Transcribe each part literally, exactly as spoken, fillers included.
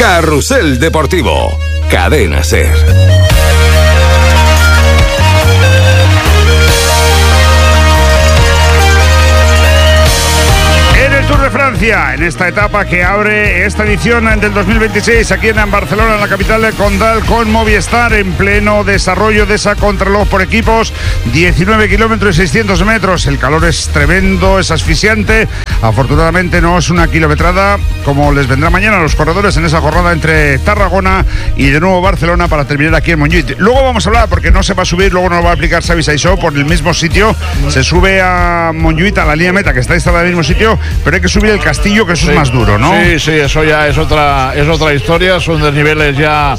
Carrusel Deportivo, Cadena SER. Tour de Francia, en esta etapa que abre esta edición del dos mil veintiséis aquí en Barcelona, en la capital del Condal, con Movistar en pleno desarrollo de esa contrarreloj por equipos, diecinueve kilómetros y seiscientos metros. El calor es tremendo, es asfixiante. Afortunadamente no es una kilometrada como les vendrá mañana a los corredores en esa jornada entre Tarragona y de nuevo Barcelona para terminar aquí en Montjuïc. Luego vamos a hablar, porque no se va a subir, luego nos lo va a explicar Xavi Saissó, por el mismo sitio. Se sube a Montjuïc, a la línea meta, que está instalada en el mismo sitio, pero hay que subir el castillo, que eso sí es más duro, ¿no? Sí, sí, eso ya es otra, es otra historia. Son desniveles ya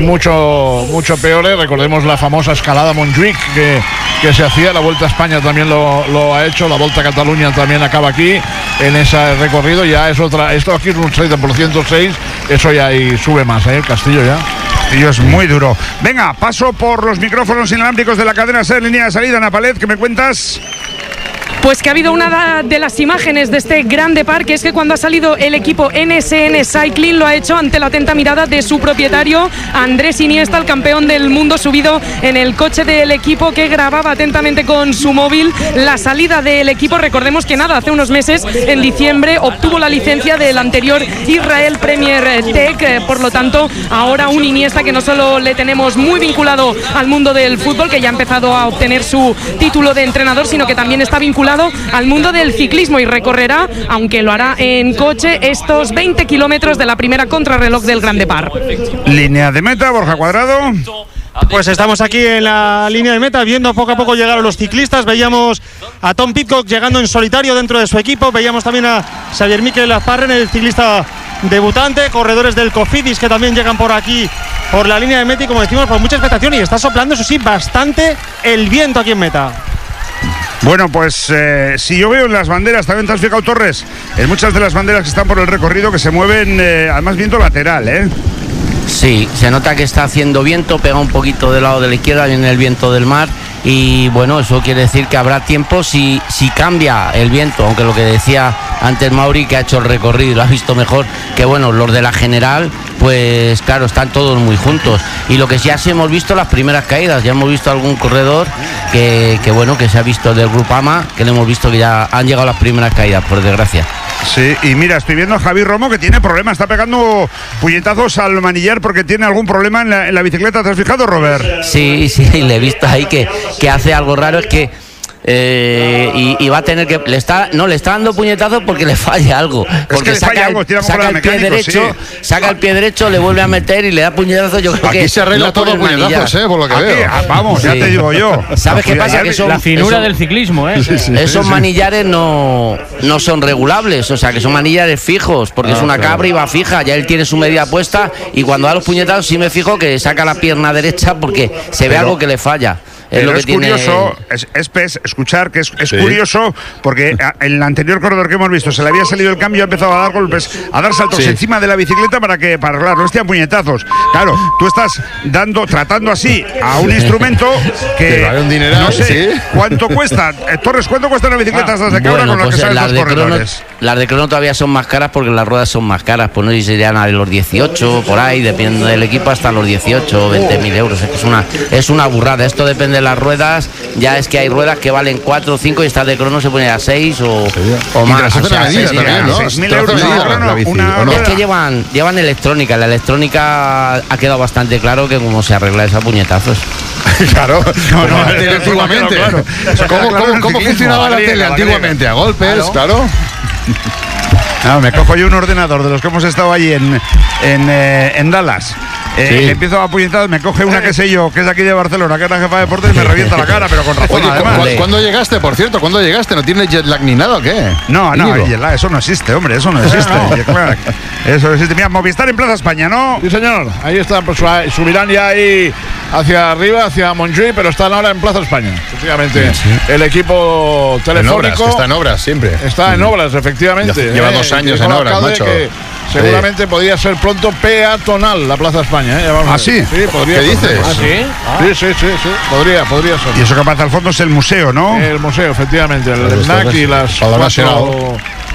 mucho, mucho peores. Recordemos la famosa escalada Montjuïc que, que se hacía. La Vuelta a España también lo, lo ha hecho. La Vuelta a Cataluña también acaba aquí, en ese recorrido. Ya es otra. Esto aquí es un treinta por ciento seis. Eso ya y sube más, ¿eh? El castillo ya. Castillo es muy duro. Venga, paso por los micrófonos inalámbricos de la cadena SER, línea de salida. Ana Palet, ¿qué me cuentas? Pues que ha habido una de las imágenes de este grande parque, es que cuando ha salido el equipo N S N Cycling lo ha hecho ante la atenta mirada de su propietario Andrés Iniesta, el campeón del mundo, subido en el coche del equipo, que grababa atentamente con su móvil la salida del equipo. Recordemos que nada, hace unos meses, en diciembre, obtuvo la licencia del anterior Israel Premier Tech, por lo tanto ahora un Iniesta que no solo le tenemos muy vinculado al mundo del fútbol, que ya ha empezado a obtener su título de entrenador, sino que también está vinculado al mundo del ciclismo y recorrerá, aunque lo hará en coche, estos veinte kilómetros de la primera contrarreloj del Grand Depart. Línea de meta, Borja Cuadrado. Pues estamos aquí en la línea de meta viendo poco a poco llegar a los ciclistas. Veíamos a Tom Pidcock llegando en solitario dentro de su equipo. Veíamos también a Xavier Miquel Azparren, el ciclista debutante. Corredores del Cofidis que también llegan por aquí, por la línea de meta, y como decimos, por mucha expectación, y está soplando, eso sí, bastante el viento aquí en meta. Bueno, pues eh, si yo veo en las banderas, también te has fijado, Torres, en muchas de las banderas que están por el recorrido, que se mueven, eh, además viento lateral, ¿eh? Sí, se nota que está haciendo viento, pega un poquito del lado de la izquierda, viene el viento del mar, y bueno, eso quiere decir que habrá tiempo si, si cambia el viento, aunque lo que decía antes Mauri, que ha hecho el recorrido y lo ha visto mejor, que bueno, los de la general, pues claro, están todos muy juntos, y lo que sí ya hemos visto las primeras caídas, ya hemos visto algún corredor que, que bueno, que se ha visto del Grupama, que le hemos visto que ya han llegado las primeras caídas, por desgracia. Sí, y mira, estoy viendo a Javi Romo, que tiene problemas, está pegando puñetazos al manillar porque tiene algún problema en la, en la bicicleta. ¿Te has fijado, Robert? Sí, sí, le he visto ahí que, que hace algo raro, es que Eh, y, y va a tener que le está no le está dando puñetazos porque le falla algo, porque es que saca, algo, el, saca el mecánico, pie derecho, sí. saca el pie derecho, le vuelve a meter y le da puñetazos. Yo creo aquí que se arregla todo puñetazos, eh, por lo que aquí, veo. Ah, vamos, sí. Ya te digo yo. ¿Sabes qué pasa? Que son, la finura esos, del ciclismo, ¿eh? Sí, sí, esos sí, manillares sí. no no son regulables, o sea, que son manillares fijos, porque ah, es una claro. cabra y va fija. Ya él tiene su medida puesta, y cuando da los puñetazos sí me fijo que saca la pierna derecha porque se ve Pero, algo que le falla. Es, Pero lo que es tiene... curioso, es, es, es escuchar que es, es sí. curioso, porque en el anterior corredor que hemos visto se le había salido el cambio, ha empezado a dar golpes, a dar saltos sí. encima de la bicicleta para que para arreglarlo, este a puñetazos. Claro, tú estás dando, tratando así a un instrumento que vale un dineral, no sé ¿sí? cuánto cuesta. Eh, Torres, ¿cuánto cuesta una bicicleta ah, de bueno, con la pues que salen las los de corredores? Crono, las de Crono todavía son más caras porque las ruedas son más caras, pues no sé si serían a los dieciocho, por ahí, dependiendo del equipo, hasta los dieciocho o veinte mil euros. Es, que es, una, es una burrada, esto depende de las ruedas. Ya es que hay ruedas que valen cuatro o cinco y estas de Crono se pone a seis o, o más. O sea, medida, también, ¿no? seis mil euros de Crono, una no? Es que llevan, llevan electrónica. La electrónica ha quedado bastante claro que cómo se arregla esa puñetazos. Claro, no, no, la tele antiguamente. Claro, claro. ¿Cómo, cómo, cómo funcionaba la tele antiguamente? A golpes, claro. claro. No, me cojo yo un ordenador de los que hemos estado allí en, en, eh, en Dallas. Eh, sí. Empiezo a puñetadas, me coge una que sé yo, que es aquí de Barcelona, que es la jefa de deportes, y me revienta la cara, pero con razón. Oye, además. ¿cu ¿cuándo llegaste, por cierto? ¿Cuándo llegaste? ¿No tienes jet lag ni nada o qué? No, no, jet lag, eso no existe, hombre, eso no existe. Eso no existe. Mira, Movistar en Plaza España, ¿no? Sí, señor, ahí están, pues subirán ya ahí hacia arriba, hacia Montjuïc, pero están ahora en Plaza España. Efectivamente, sí, sí. El equipo telefónico. En obras, está en obras siempre. Está en obras, efectivamente. Lleva eh, dos años en obras, macho. Seguramente sí. podría ser pronto peatonal la Plaza España, ¿eh? ¿Ah, sí? Sí, podría. ¿Qué dices? ¿Ah, sí? Ah. Sí, sí, sí, sí, podría, podría ser. Y eso que pasa al fondo es el museo, ¿no? El museo, efectivamente, el S N A C y las cuatro,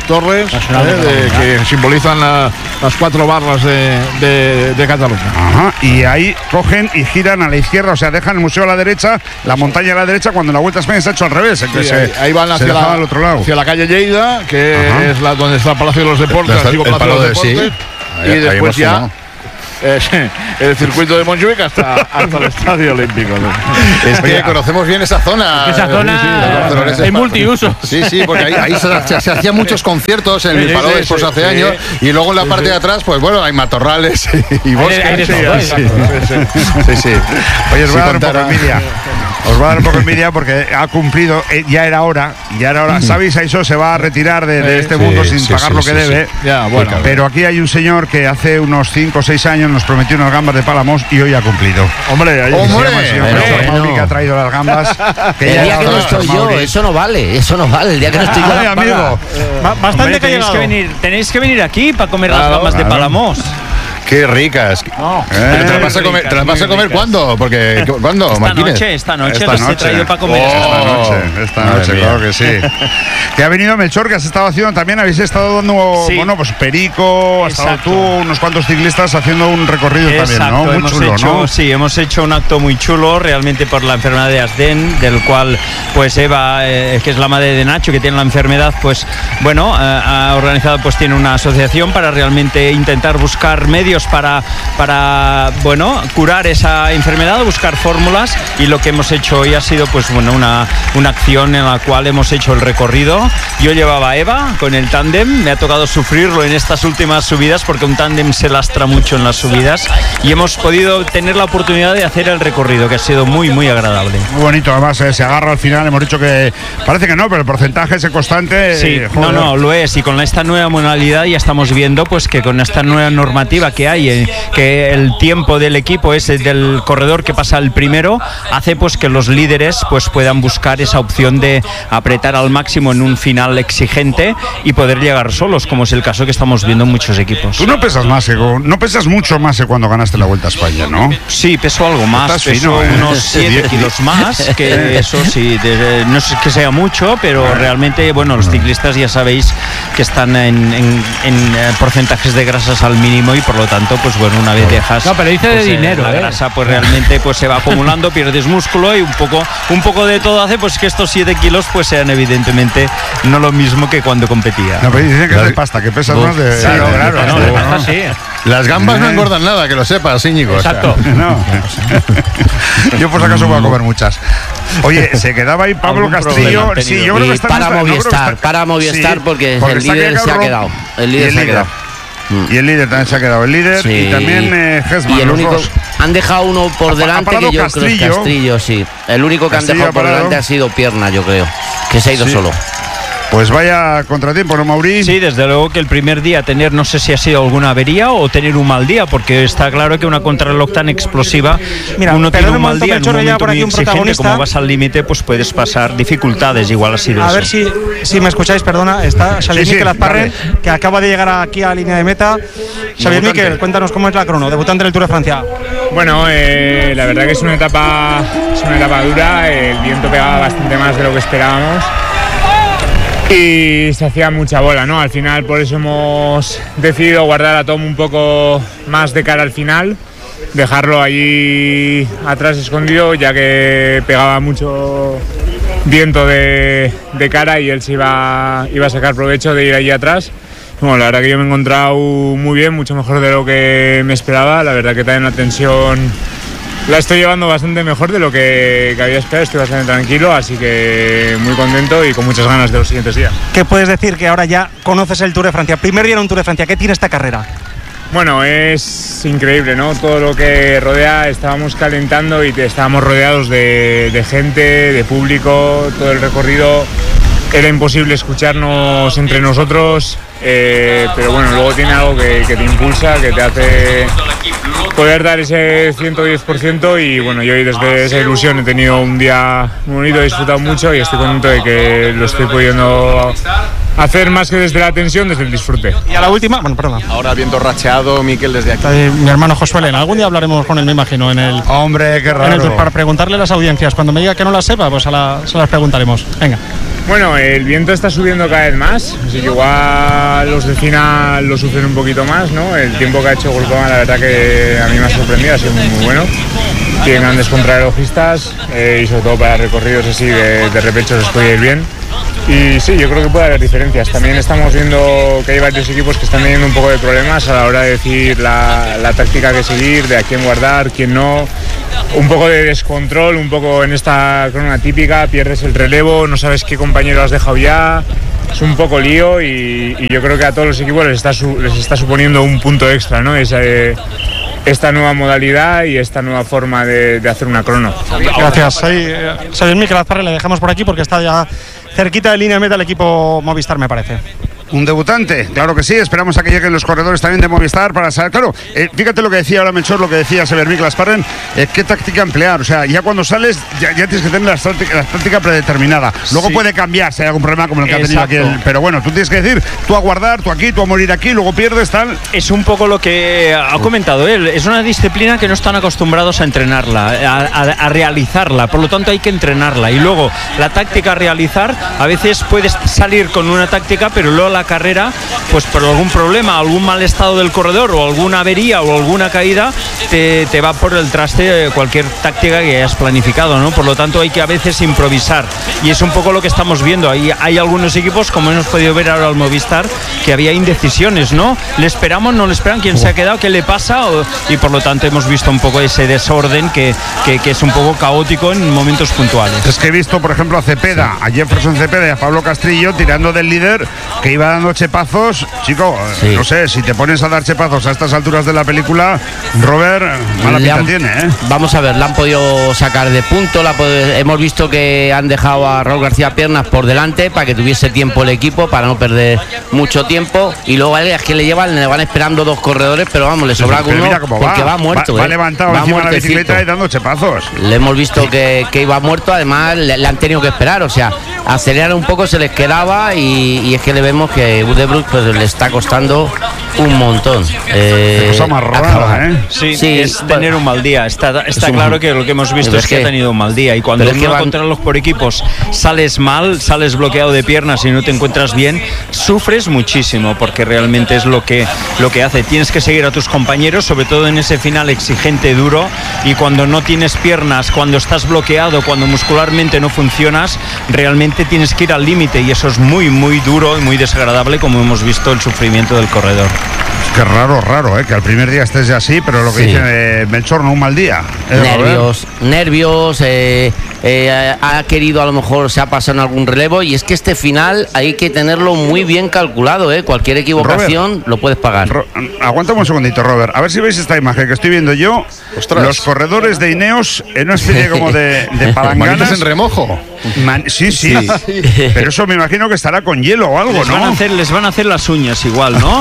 torres eh, de, que simbolizan la, las cuatro barras de, de, de Cataluña. Ajá, y ahí cogen y giran a la izquierda, o sea, dejan el museo a la derecha, la montaña a la derecha, cuando la Vuelta a España se ha hecho al revés. Sí, se, ahí, ahí van hacia, la, al otro lado. hacia la calle Lleida, que Ajá. es la, donde está el Palacio de los Deportes, el, antiguo el Palacio de de, los Deportes. Sí. Y Ahí, después ahí ya eh, el circuito de Montjuic hasta, hasta el Estadio Olímpico, ¿no? Es que conocemos bien esa zona. Esa zona sí, sí, es multiuso. Sí, sí, porque ahí, ahí se, se, se hacían muchos conciertos en el Sí, Palau sí, después sí, hace sí. años, y luego en la Sí, parte sí. de atrás, pues bueno, hay matorrales y, y bosques. hay de Sí, todo, sí, exacto. sí, sí, sí. Oye, os voy Si a dar un poco contara- de envidia. Os voy a dar un poco de envidia porque ha cumplido, eh, ya era hora, ya era hora. Xavi Saisó se va a retirar de, de este Sí, mundo sin sí, pagar sí, lo que sí, debe. sí. Ya, bueno. Pero aquí hay un señor que hace unos cinco o seis años nos prometió unas gambas de Palamos y hoy ha cumplido. Hombre, ahí Hombre, Se llama el señor bueno, Néstor bueno. Mauri, que ha traído las gambas. Que El ya día era que no hora, estoy yo, Mauri. eso no vale, eso no vale. El día que no estoy yo, Ay, las paga. amigo. Ba- bastante Hombre, que ha tenéis, que llegado. venir, tenéis que venir aquí para comer Claro, las gambas de claro. Palamos. Qué ricas. No, ¿Pero te las vas a muy comer, ricas, te las vas muy a comer ricas. cuándo? Porque ¿cuándo, Esta Martínez? noche, esta noche Esta los he noche. traído para comer. Oh. Esta noche, esta Madre noche, mía. claro que sí. Que ha venido Melchor, que has estado haciendo también, habéis estado dando, Sí. bueno, pues Perico, has estado Exacto. tú, unos cuantos ciclistas haciendo un recorrido también, ¿no? Muy hemos chulo, hecho, ¿no? Sí, hemos hecho un acto muy chulo realmente por la enfermedad de Asden, del cual pues Eva, eh, que es la madre de Nacho, que tiene la enfermedad, pues bueno, eh, ha organizado, pues tiene una asociación para realmente intentar buscar medios para, para bueno, curar esa enfermedad, buscar fórmulas, y lo que hemos hecho hoy ha sido pues bueno, una, una acción en la cual hemos hecho el recorrido. Yo llevaba a Eva con el tándem, me ha tocado sufrirlo en estas últimas subidas porque un tándem se lastra mucho en las subidas, y hemos podido tener la oportunidad de hacer el recorrido, que ha sido muy muy agradable. Muy bonito, además, eh, se agarra al final, hemos dicho que parece que no, pero el porcentaje ese constante. Sí, eh, no, joder. no, lo es, y con esta nueva modalidad ya estamos viendo pues que con esta nueva normativa que hay, eh, que el tiempo del equipo es el del corredor que pasa el primero, hace pues que los líderes pues puedan buscar esa opción de apretar al máximo en un final exigente y poder llegar solos, como es el caso que estamos viendo en muchos equipos. Tú no pesas más, eh, con- no pesas mucho más que cuando ganaste la Vuelta a España, ¿no? Sí, peso algo más, Estás peso fino, ¿eh? unos siete kilos más, que eso sí, de- no es que sea mucho, pero realmente, bueno, los ciclistas ya sabéis que están en, en- en, eh, porcentajes de grasas al mínimo, y por lo tanto, pues bueno, una vez dejas No, pero dice de pues, eh, dinero, la ¿eh? grasa, pues realmente pues se va acumulando, pierdes músculo, y un poco, un poco de todo hace pues que estos siete kilos pues sean evidentemente no lo mismo que cuando competía. No, pero dicen que es Las- de pasta, que pesas Uf, más de. sí, de- claro, de claro, pasta, No, de ¿no? pasta sí. Las gambas no Eh. engordan nada, que lo sepas, Íñigo. o sea. Exacto. No. Yo por si acaso voy a comer muchas. Oye, se quedaba ahí Pablo Algún Castillo. problema han Sí, tenido. yo creo que Y está para no está- no creo que Movistar, está- para Movistar, Sí, porque, porque el está líder se ha Carro quedado. El y líder el se ha líder. quedado. Y el líder también se ha quedado. El líder Sí. y también eh, Hesman, Y el los único, dos. han dejado uno por Ha- ha delante parado que yo creo que es Castrillo. Castrillo, sí. El único que han Castillo dejado ha por parado. delante ha sido Pierna, yo creo. Que se ha ido Sí. solo. Pues vaya contratiempo, ¿no, Mauri? Sí, desde luego que el primer día tener, no sé si ha sido alguna avería o tener un mal día, porque está claro que una contrarreloj tan explosiva, Mira, uno tiene perdón un un mal momento, día, en un Melchor, veía momento por muy aquí un exigente, protagonista. como vas al límite, pues puedes pasar dificultades, igual ha sido A eso. ver si, si me escucháis, perdona, está Xavier Sí, sí, Miquel Azparren, dale. que acaba de llegar aquí a línea de meta. Xavier Debutante. Miquel, cuéntanos cómo es la crono, debutante en el Tour de Francia. Bueno, eh, la verdad que es una etapa, es una etapa dura, el viento pegaba bastante más de lo que esperábamos y se hacía mucha bola, ¿no? Al final por eso hemos decidido guardar a Tom un poco más de cara al final, dejarlo allí atrás escondido, ya que pegaba mucho viento de, de cara y él se iba, iba a sacar provecho de ir allí atrás. Bueno, la verdad que yo me he encontrado muy bien, mucho mejor de lo que me esperaba. La verdad que también la tensión la estoy llevando bastante mejor de lo que, que había esperado. Estoy bastante tranquilo, así que muy contento y con muchas ganas de los siguientes días. ¿Qué puedes decir que ahora ya conoces el Tour de Francia? Primer día en un Tour de Francia, ¿qué tiene esta carrera? Bueno, es increíble, ¿no? Todo lo que rodea, estábamos calentando y te- estábamos rodeados de, de gente, de público, todo el recorrido. Era imposible escucharnos entre nosotros, eh, pero bueno, luego tiene algo que, que te impulsa, que te hace poder dar ese ciento diez por ciento y bueno, yo hoy desde esa ilusión he tenido un día muy bonito, he disfrutado mucho y estoy contento de que lo estoy pudiendo hacer más que desde la tensión, desde el disfrute. Y a la última, bueno, perdona. Ahora viento racheado, Miquel, desde aquí. Eh, mi hermano Josué Elena, algún día hablaremos con él, me imagino, en el, Hombre, qué en el raro. Tour, para preguntarle a las audiencias. Cuando me diga que no las sepa, pues a la- se las preguntaremos. Venga. Bueno, el viento está subiendo cada vez más, así que igual los de final lo sufren un poquito más, ¿no? El tiempo que ha hecho Groupama, la verdad que a mí me ha sorprendido, ha sido muy, muy bueno. Tienen grandes contrarrelojistas eh, y sobre todo para recorridos así de, de repecho les puede ir bien. Y sí, yo creo que puede haber diferencias. También estamos viendo que hay varios equipos que están teniendo un poco de problemas a la hora de decir la, la táctica que seguir, de a quién guardar, quién no. Un poco de descontrol, un poco en esta crono típica, pierdes el relevo, no sabes qué compañero has dejado ya. Es un poco lío y, y yo creo que a todos los equipos les está, su, les está suponiendo un punto extra, ¿no? Esa, eh, esta nueva modalidad y esta nueva forma de, de hacer una crono. Gracias. Xavier Miquel Azparren le dejamos por aquí porque está ya cerquita de línea de meta el equipo Movistar, me parece. Un debutante, claro que sí, esperamos a que lleguen los corredores también de Movistar para saber, claro, eh, fíjate lo que decía ahora Melchor, lo que decía Xavier Miquel Azparren, eh, qué táctica emplear, o sea, ya cuando sales ya, ya tienes que tener la táctica, la táctica predeterminada, luego sí. Puede cambiar si hay algún problema como el que Exacto. ha tenido aquí, el, pero bueno, tú tienes que decir, tú a guardar, tú aquí, tú a morir aquí, luego pierdes, tal. Es un poco lo que ha comentado él, es una disciplina que no están acostumbrados a entrenarla, a, a, a realizarla, por lo tanto hay que entrenarla y luego la táctica a realizar, a veces puedes salir con una táctica, pero luego la carrera, pues por algún problema, algún mal estado del corredor o alguna avería o alguna caída, te, te va por el traste cualquier táctica que hayas planificado, ¿no? Por lo tanto hay que a veces improvisar y es un poco lo que estamos viendo. Hay, hay algunos equipos, como hemos podido ver ahora al Movistar, que había indecisiones, ¿no? ¿Le esperamos, no le esperan? ¿Quién se ha quedado? ¿Qué le pasa? O, y por lo tanto hemos visto un poco ese desorden que, que, que es un poco caótico en momentos puntuales. Es que he visto, por ejemplo, a Cepeda, a Jefferson Cepeda y a Pablo Castrillo tirando del líder que iba dando chepazos, chico, sí. no sé, si te pones a dar chepazos a estas alturas de la película, Robert, mala pinta han, tiene, ¿eh? Vamos a ver, la han podido sacar de punto, la podido, hemos visto que han dejado a Raúl García Piernas por delante para que tuviese tiempo el equipo, para no perder mucho tiempo, y luego es que le llevan, le van esperando dos corredores, pero vamos, le sobra uno porque va, va muerto. Va, va ¿eh? levantado va encima de la bicicleta y dando chepazos. Le hemos visto que, que iba muerto, además le, le han tenido que esperar, o sea, acelerar un poco se les quedaba y, y es que le vemos que Budebrook pues le está costando un montón. Eh, cosa más rara, ¿eh? Sí, sí, es bueno, tener un mal día. Está, está un, claro que lo que hemos visto es que, que ha tenido un mal día y cuando uno van... contrarreloj por equipos sales mal, sales bloqueado de piernas y no te encuentras bien, sufres muchísimo porque realmente es lo que, lo que hace. Tienes que seguir a tus compañeros, sobre todo en ese final exigente, duro, y cuando no tienes piernas, cuando estás bloqueado, cuando muscularmente no funcionas, realmente tienes que ir al límite y eso es muy, muy duro y muy desagradable, como hemos visto el sufrimiento del corredor. Es que raro, raro, ¿eh? Que al primer día estés ya así, pero lo que sí. dice eh, Melchor, no un mal día. ¿Eh, nervios, nervios, eh, eh, ha querido a lo mejor, se ha pasado en algún relevo y es que este final hay que tenerlo muy bien calculado, ¿eh? Cualquier equivocación Robert, lo puedes pagar. Ro aguántame un segundito, Robert, a ver si veis esta imagen que estoy viendo yo. Ostras. Los corredores de Ineos en una especie como de, de palanganas. en remojo. Man, sí, sí, sí, pero eso me imagino que estará con hielo o algo, les ¿no? Van a hacer, les van a hacer las uñas igual, ¿no?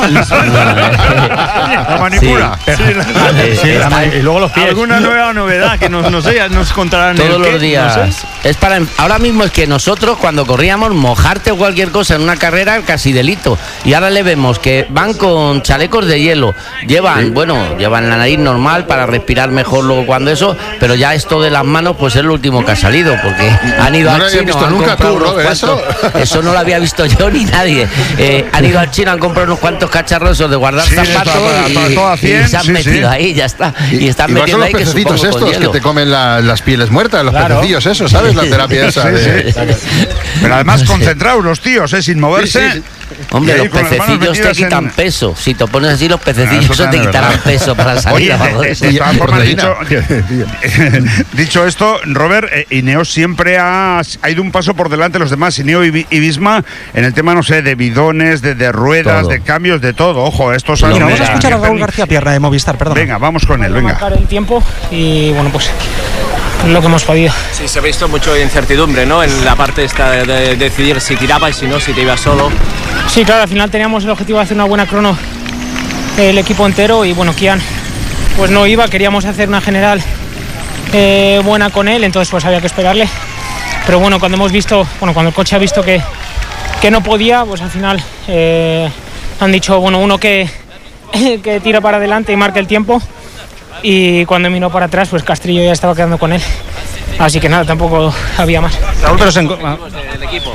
La manicura. Sí. Sí, sí, la y luego los pies. Alguna nueva novedad que nos, no sé, ya nos contarán todos el los qué, días. No sé. Es para ahora mismo es que nosotros cuando corríamos mojarte o cualquier cosa en una carrera casi delito y ahora le vemos que van con chalecos de hielo, llevan, sí. bueno, llevan la nariz normal para respirar mejor luego cuando eso, pero ya esto de las manos pues es lo último que ha salido porque han ido no al chino, visto han nunca comprado tú, unos Robert, cuantos, eso. eso no lo había visto yo ni nadie. Eh, han ido al chino, han comprado unos cuantos cacharros de guardar sí, zapatos para, para, y, para cien, y se han sí, metido sí. ahí, ya está. Y, y están y metiendo ahí los pececitos que estos que te comen la, las pieles muertas, los claro. pececillos, eso, ¿sabes? La terapia esa. Sí, de... sí. Pero además concentrados los tíos, ¿eh? Sin moverse. Sí, sí. Hombre, los pececillos te quitan en... peso. Si te pones así, los pececillos ah, te quitarán peso para salir. Oye, de, de todas formas, dicho, dicho esto, Robert, eh, Ineos siempre ha, ha ido un paso por delante de los demás, Ineos y, y Visma, en el tema, no sé, de bidones, de, de ruedas, todo. de cambios, de todo. Ojo, estos han... Mira, vamos a escuchar a Raúl García Pierna de Movistar, perdón. Venga, vamos con él, venga. Marcar el tiempo y, bueno, pues lo que hemos podido. Sí, se ha visto mucho incertidumbre, ¿no? En la parte esta de, de decidir si tiraba y si no, si te ibas solo. Sí, claro, al final teníamos el objetivo de hacer una buena crono el equipo entero y bueno, Kian pues no iba, queríamos hacer una general eh, buena con él, entonces pues había que esperarle. Pero bueno, cuando hemos visto, bueno, cuando el coche ha visto que, que no podía, pues al final eh, han dicho, bueno, uno que, que tira para adelante y marque el tiempo. Y cuando miró para atrás, pues Castrillo ya estaba quedando con él. Así que nada, tampoco había más. Raúl, pero se enco... del equipo.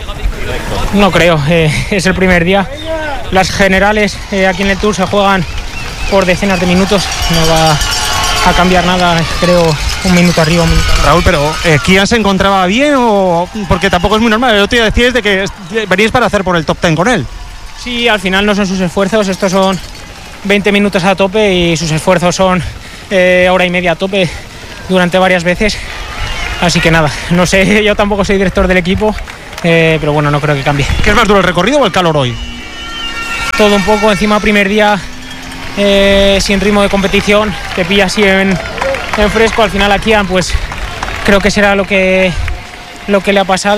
No creo, eh, es el primer día. Las generales eh, aquí en el Tour se juegan por decenas de minutos, no va a cambiar nada, creo, un minuto arriba, un minuto arriba. Raúl, pero eh, ¿Kian se encontraba bien o...? Porque tampoco es muy normal, el otro día decías de que veníais para hacer por el top ten con él. Sí, al final no son sus esfuerzos, estos son veinte minutos a tope y sus esfuerzos son eh, hora y media a tope durante varias veces, así que nada, no sé, yo tampoco soy director del equipo, eh, pero bueno, no creo que cambie. ¿Qué es más duro, el recorrido o el calor hoy? Todo un poco, encima primer día eh, sin ritmo de competición, te pilla así en, en fresco, al final a Kian pues creo que será lo que, lo que le ha pasado.